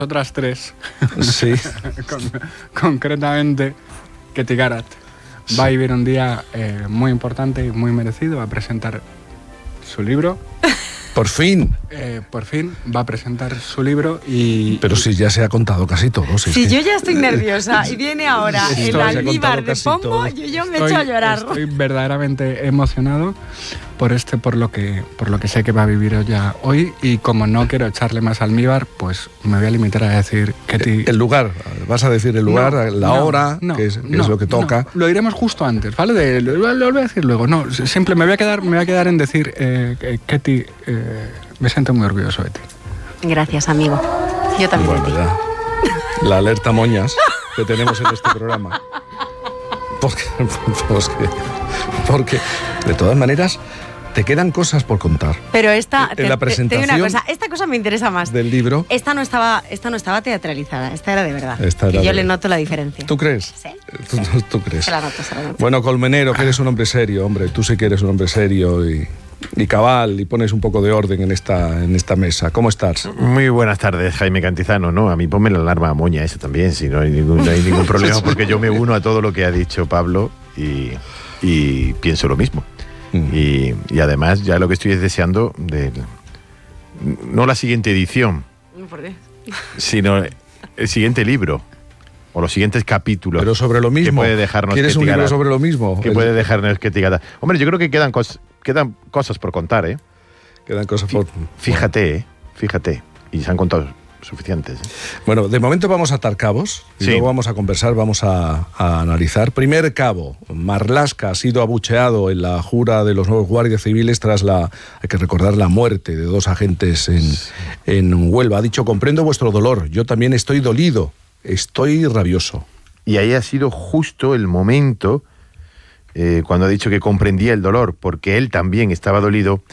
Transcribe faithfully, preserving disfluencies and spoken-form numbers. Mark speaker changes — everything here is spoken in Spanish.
Speaker 1: otras tres.
Speaker 2: Sí.
Speaker 1: Con, concretamente, Ketty Garrett va a vivir un día eh, muy importante y muy merecido. Va a presentar su libro.
Speaker 2: Por fin.
Speaker 1: Eh, por fin va a presentar su libro y...
Speaker 2: Pero si ya se ha contado casi todo. Si,
Speaker 3: si
Speaker 2: es que...
Speaker 3: yo ya estoy nerviosa y viene ahora
Speaker 1: Estoy-
Speaker 3: el
Speaker 1: se ha
Speaker 3: almíbar de
Speaker 2: contado casi
Speaker 3: Pombo,
Speaker 2: todo.
Speaker 3: yo, yo me
Speaker 1: Estoy-
Speaker 3: echo a llorar.
Speaker 1: Estoy verdaderamente emocionado por este, por lo que, por lo que sé que va a vivir ella hoy, y como no quiero echarle más almíbar, pues me voy a limitar a decir Ketty.
Speaker 2: El lugar, vas a decir el lugar,
Speaker 1: No,
Speaker 2: la
Speaker 1: no,
Speaker 2: hora,
Speaker 1: no,
Speaker 2: que es, que
Speaker 1: no,
Speaker 2: es lo que toca.
Speaker 1: no. Lo diremos justo antes, ¿vale? De- lo, lo voy a decir luego. No, simple, me voy a quedar, me voy a quedar en decir, eh, que Ketty, eh, me siento muy orgulloso de ti.
Speaker 3: Gracias, amigo. Yo también.
Speaker 2: Bueno, ya. La alerta moñas que tenemos en este programa. Porque, porque, porque, de todas maneras, te quedan cosas por contar.
Speaker 3: Pero esta,
Speaker 2: En
Speaker 3: te,
Speaker 2: la
Speaker 3: te- te digo una
Speaker 2: presentación
Speaker 3: cosa, esta cosa me interesa más.
Speaker 2: del libro.
Speaker 3: Esta no estaba, esta no estaba teatralizada, esta era de verdad.
Speaker 2: Esta era
Speaker 3: y yo
Speaker 2: de-
Speaker 3: le noto la diferencia.
Speaker 2: ¿Tú crees?
Speaker 3: Sí.
Speaker 2: ¿Tú, tú- tú crees?
Speaker 3: Se la noto, se la noto.
Speaker 2: Bueno, Colmenero, que eres un hombre serio, hombre. Tú sí que eres un hombre serio y, y cabal, y pones un poco de orden en esta, en esta mesa. ¿Cómo estás?
Speaker 4: Muy buenas tardes, Jaime Cantizano. No, a mí ponme la alarma moña eso también, si no hay ningún, no hay ningún problema, porque yo me uno a todo lo que ha dicho Pablo y, y pienso lo mismo.
Speaker 2: Mm.
Speaker 4: Y, y además ya lo que estoy es deseando de no la siguiente edición,
Speaker 3: ¿Por qué?
Speaker 4: sino el siguiente libro o los siguientes capítulos.
Speaker 2: Pero sobre lo mismo.
Speaker 4: Que puede dejarnos
Speaker 2: ¿Quieres un
Speaker 4: Ketty
Speaker 2: libro
Speaker 4: Garrett?
Speaker 2: sobre lo mismo?
Speaker 4: Que
Speaker 2: El-
Speaker 4: puede dejarnos Ketty Garrett. Hombre, yo creo que quedan, cos- quedan cosas por contar, ¿eh?
Speaker 2: Quedan cosas por...
Speaker 4: Fíjate, ¿eh? Fíjate. Y se han contado suficientes. ¿eh?
Speaker 2: Bueno, de momento vamos a atar cabos y
Speaker 4: Sí.
Speaker 2: luego vamos a conversar, vamos a, a analizar. Primer cabo, Marlaska ha sido abucheado en la jura de los nuevos guardias civiles tras la, hay que recordar, la muerte de dos agentes en, en Huelva. Ha dicho, comprendo vuestro dolor, yo también estoy dolido, estoy rabioso.
Speaker 4: Y ahí ha sido justo el momento eh, cuando ha dicho que comprendía el dolor, porque él también estaba dolido